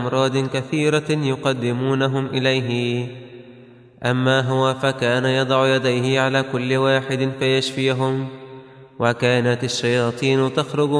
أمراض كثيرة يقدمونهم إليه. أما هو فكان يضع يديه على كل واحد فيشفيهم، وكانت الشياطين تخرج